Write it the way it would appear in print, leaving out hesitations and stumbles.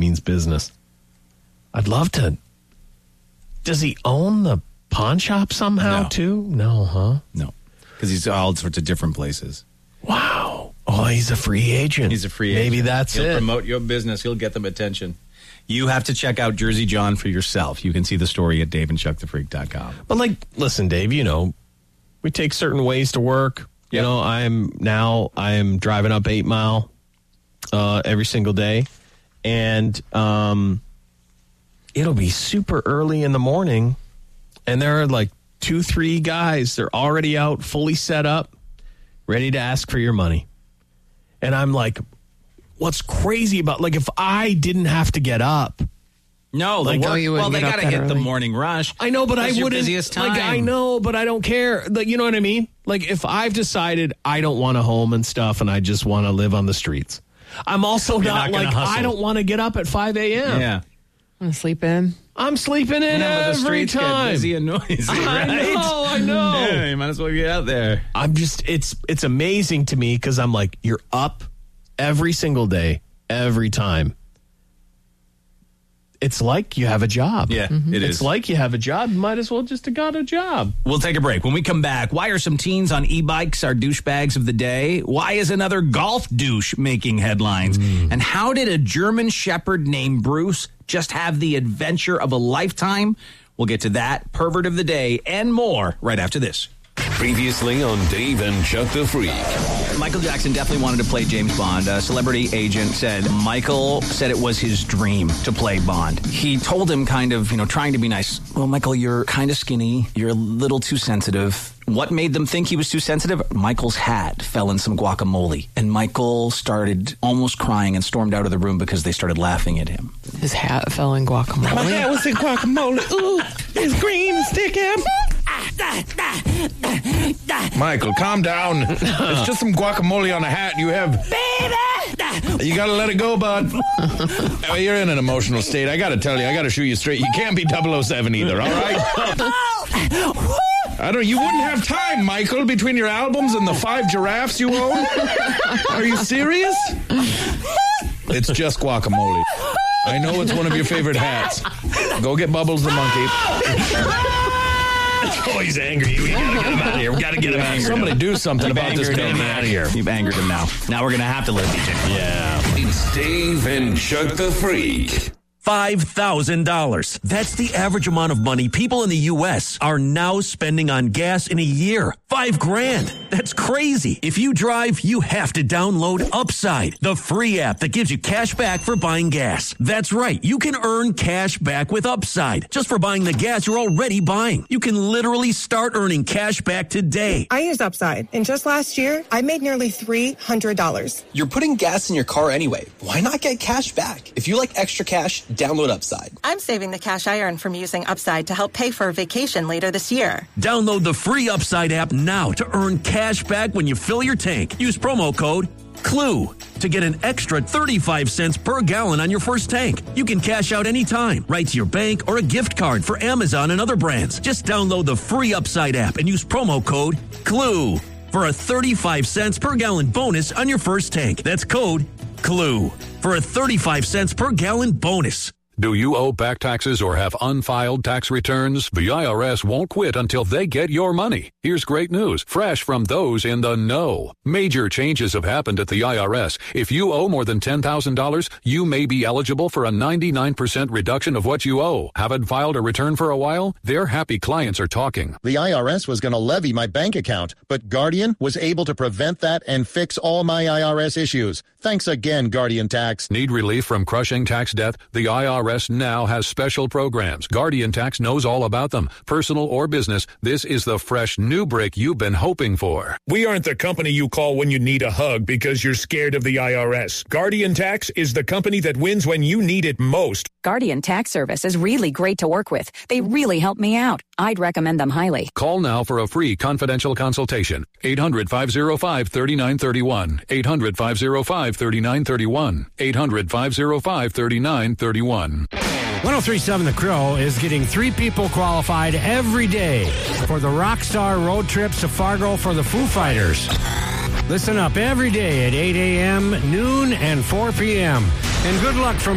means business. I'd love to. Does he own the pawn shop somehow, too? No, huh? No, because he's all sorts of different places. Wow. Oh, he's a free agent. He's a free agent. Maybe that's He'll it. promote your business. He'll get them attention. You have to check out Jersey John for yourself. You can see the story at daveandchuckthefreak.com. But, listen, Dave, we take certain ways to work. Yep. I am driving up 8 Mile every single day. And it'll be super early in the morning. And there are 2-3 guys. They're already out, fully set up, ready to ask for your money. And I'm like, what's crazy about, if I didn't have to get up. No, they got to hit the morning rush. I know, but I wouldn't. Busiest time. I know, but I don't care. You know what I mean? If I've decided I don't want a home and stuff and I just want to live on the streets, I'm also not I don't want to get up at 5 a.m. Yeah. Want to sleep in? I'm sleeping in every the streets time. Get busy and noisy, right? I know. Yeah, you might as well get out there. I'm just, it's amazing to me because I'm like, you're up every single day, every time. It's like you have a job. Yeah, it is. It's like you have a job. You might as well just have got a job. We'll take a break. When we come back, why are some teens on e-bikes our douchebags of the day? Why is another golf douche making headlines? And how did a German Shepherd named Bruce just have the adventure of a lifetime? We'll get to that, pervert of the day, and more right after this. Previously on Dave and Chuck the Freak. Michael Jackson definitely wanted to play James Bond. A celebrity agent said Michael said it was his dream to play Bond. He told him kind of, trying to be nice, well, Michael, you're kind of skinny. You're a little too sensitive. What made them think he was too sensitive? Michael's hat fell in some guacamole. And Michael started almost crying and stormed out of the room because they started laughing at him. His hat fell in guacamole. My hat was in guacamole. Ooh, it's green and sticky. Michael, calm down. It's just some guacamole on a hat you have. Baby! You gotta let it go, bud. You're in an emotional state. I gotta tell you, I gotta shoot you straight. You can't be 007 either, all right? You wouldn't have time, Michael, between your albums and the 5 giraffes you own? Are you serious? It's just guacamole. I know it's one of your favorite hats. Go get Bubbles the monkey. Oh, he's angry. We gotta get him out of here. We gotta get him out of here. Somebody do something about this Get him man. out of here. You've angered him now. Now we're going to have to let him be. Yeah. It's Dave and Chuck the Freak. $5,000. That's the average amount of money people in the U.S. are now spending on gas in a year. $5,000. That's crazy. If you drive, you have to download Upside, the free app that gives you cash back for buying gas. That's right. You can earn cash back with Upside just for buying the gas you're already buying. You can literally start earning cash back today. I use Upside, and just last year, I made nearly $300. You're putting gas in your car anyway. Why not get cash back? If you like extra cash, download Upside. I'm saving the cash I earn from using Upside to help pay for a vacation later this year. Download the free Upside app now to earn cash back when you fill your tank. Use promo code CLUE to get an extra 35 cents per gallon on your first tank. You can cash out anytime, right to your bank or a gift card for Amazon and other brands. Just download the free Upside app and use promo code CLUE for a 35 cents per gallon bonus on your first tank. That's code CLUE for a 35 cents per gallon bonus. Do you owe back taxes or have unfiled tax returns? The IRS won't quit until they get your money. Here's great news, fresh from those in the know. Major changes have happened at the IRS. If you owe more than $10,000, you may be eligible for a 99% reduction of what you owe. Haven't filed a return for a while? Their happy clients are talking. The IRS was going to levy my bank account, but Guardian was able to prevent that and fix all my IRS issues. Thanks again, Guardian Tax. Need relief from crushing tax debt? The IRS now has special programs. Guardian Tax knows all about them. Personal or business, this is the fresh new break you've been hoping for. We aren't the company you call when you need a hug because you're scared of the IRS. Guardian Tax is the company that wins when you need it most. Guardian Tax Service is really great to work with. They really help me out. I'd recommend them highly. Call now for a free confidential consultation. 800-505-3931. 800-505-3931. 800-505-3931. 1037 The Crow is getting 3 people qualified every day for the Rockstar Road Trips to Fargo for the Foo Fighters. Listen up every day at 8 a.m., noon, and 4 p.m. And good luck from